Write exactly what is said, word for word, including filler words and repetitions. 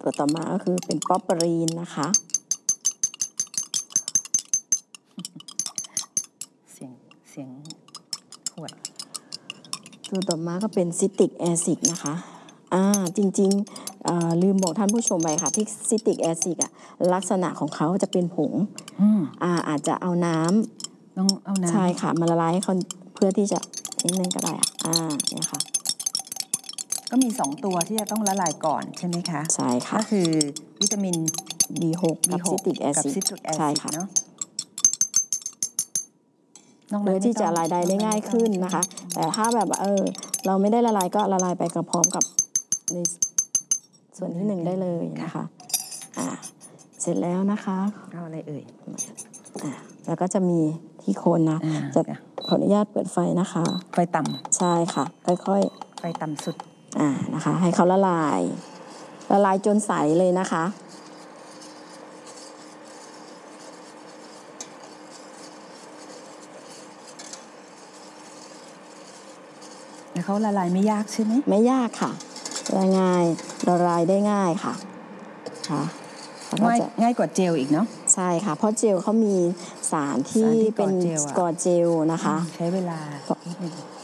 ตัวต่อมาก็คือเป็นป๊อปปารีนนะคะเสียงเสียงขวดตัวต่อมาก็เป็นซิตริกแอซิดนะคะอ่าจริงๆลืมบอกท่านผู้ชมไปค่ะที่ซิตริกแอซิดอ่ะลักษณะของเขาจะเป็นผงอ่าอาจจะเอาน้ำต้องเอาน้ำใช่ค่ะมาละลายให้เขาเพื่อที่จะนิดนึงก็ได้อ่ะอ่าเนี่ยค่ะก็มีสองตัวที่จะต้องละลายก่อนใช่ไหมคะใช่ค่ะก็คือวิตามินบี หก กับซิตริกแอซิดใช่ค่ะเนาะเพื่อที่จะละลายได้ง่ายขึ้นนะคะแต่ถ้าแบบเออเราไม่ได้ละลายก็ละลายไปกับพร้อมกับในส่วนที่หนึ่งได้เลยนะคะอ่าเสร็จแล้วนะคะเอาอะไรเอ่ยอ่าแล้วก็จะมีที่โคนนะจะขออนุญาตเปิดไฟนะคะไฟต่ำใช่ค่ะค่อยๆไฟต่ำสุดอ่านะคะให้เขาละลายละลายจนใสเลยนะคะแล้วเขาละลายไม่ยากใช่ไหมไม่ยากค่ะละง่ายละลายได้ง่ายค่ะค่ะง่ายง่ายกว่าเจลอีกเนาะใช่ค่ะเพราะเจลเขามีสารที่เป็นกอเจลนะคะใช้เวลานิดนึง